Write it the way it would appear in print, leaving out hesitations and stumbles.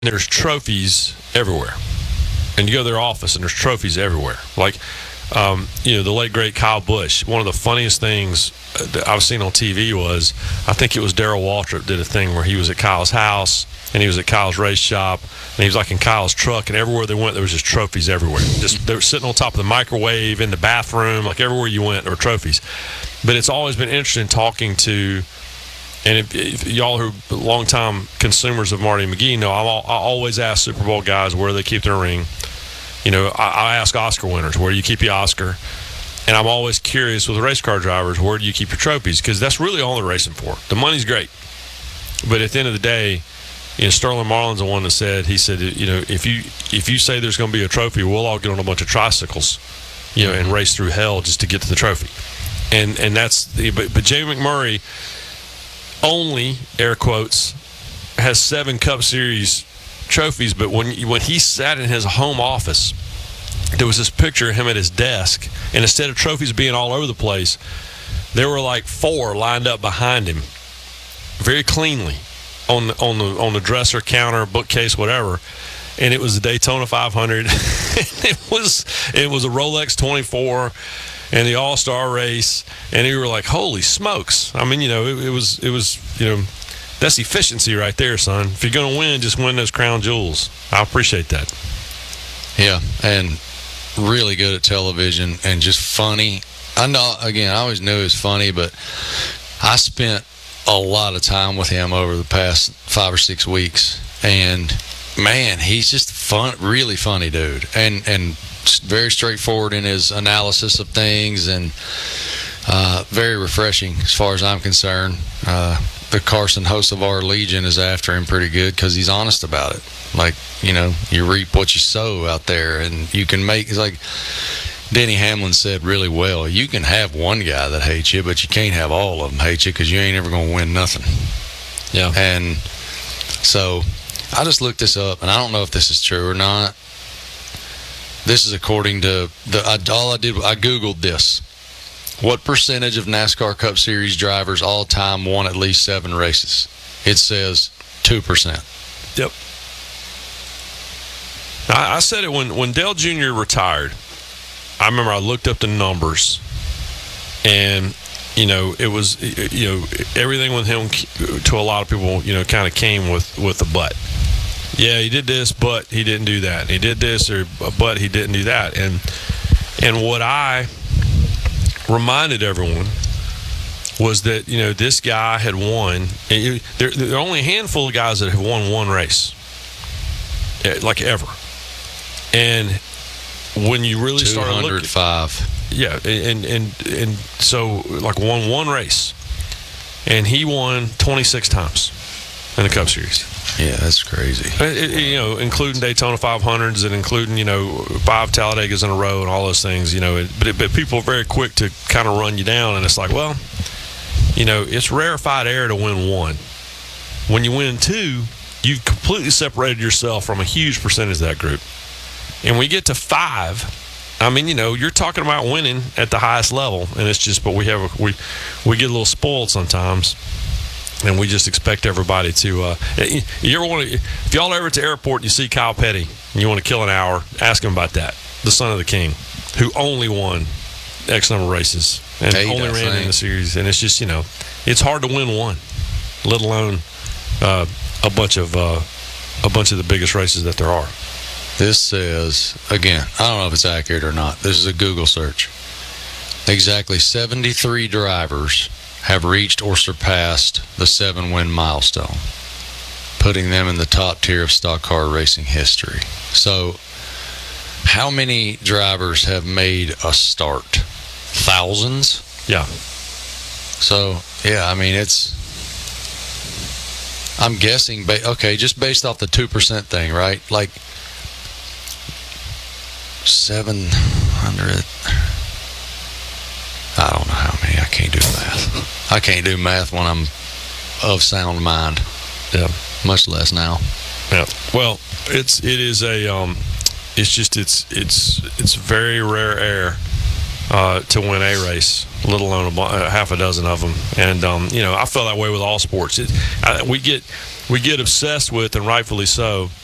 there's trophies everywhere. And you go to their office, and there's trophies everywhere. Like, the late, great Kyle Busch. One of the funniest things that I've seen on TV was, I think it was Darrell Waltrip did a thing where he was at Kyle's house, and he was at Kyle's race shop, and he was like in Kyle's truck, and everywhere they went, there was just trophies everywhere. Just they were sitting on top of the microwave, in the bathroom, like everywhere you went, there were trophies. But it's always been interesting talking to, and if y'all who are longtime consumers of Marty McGee know, I always ask Super Bowl guys where they keep their ring. I ask Oscar winners, where do you keep your Oscar? And I'm always curious with race car drivers, where do you keep your trophies? Because that's really all they're racing for. The money's great. But at the end of the day, Sterling Marlin's the one that said, if you say there's going to be a trophy, we'll all get on a bunch of tricycles, and race through hell just to get to the trophy. And that's but Jamie McMurray only, air quotes, has 7 Cup Series trophies. But when he sat in his home office, there was this picture of him at his desk, and instead of trophies being all over the place, there were like 4 lined up behind him, very cleanly, on the dresser, counter, bookcase, whatever. And it was the Daytona 500. it was a Rolex 24 and the All-Star race, and you were like, holy smokes. I mean, it was that's efficiency right there, son. If you're going to win, just win those crown jewels. I appreciate that. Yeah, and really good at television and just funny. I always knew he was funny, but I spent a lot of time with him over the past 5 or 6 weeks, and man, he's just really funny dude, and very straightforward in his analysis of things, and very refreshing as far as I'm concerned. The Carson Hocevar Legion is after him pretty good because he's honest about it. Like, you reap what you sow out there, and you can make, it's like Denny Hamlin said really well, you can have one guy that hates you, but you can't have all of them hate you because you ain't ever going to win nothing. Yeah. And so I just looked this up, and I don't know if this is true or not. This is according to I Googled this. What percentage of NASCAR Cup Series drivers all time won at least 7 races? It says 2%. Yep. I said it when Dale Jr. retired. I remember I looked up the numbers, and it was everything with him to a lot of people kind of came with a but. Yeah, he did this, but he didn't do that. He did this, but he didn't do that. And what I reminded everyone was that this guy had won. There are only a handful of guys that have won one race, like ever. And when you really start looking, 205. Yeah, and so like won one race, and he won 26 times in the Cup Series. Yeah, that's crazy. Including Daytona 500s and including 5 Talladegas in a row and all those things. But people are very quick to kind of run you down, and it's like, well, it's rarefied air to win 1. When you win 2, you've completely separated yourself from a huge percentage of that group. And when you get to 5, I mean, you're talking about winning at the highest level, and it's just, but we get a little spoiled sometimes. And we just expect everybody to. You ever want to? If y'all ever at the airport and you see Kyle Petty and you want to kill an hour, ask him about that. The son of the king, who only won X number of races and only ran in the series. And it's just it's hard to win 1, let alone a bunch of the biggest races that there are. This says, again, I don't know if it's accurate or not. This is a Google search. Exactly 73 drivers have reached or surpassed the 7-win milestone, putting them in the top tier of stock car racing history. So, how many drivers have made a start? Thousands? Yeah. So, yeah, I mean, I'm guessing, just based off the 2% thing, right? Like, 700... I don't know how many. I can't do math. I can't do math when I'm of sound mind. Yeah. Much less now. Yeah. Well, it's very rare air to win a race, let alone half a dozen of them. And I feel that way with all sports. We get obsessed with, and rightfully so,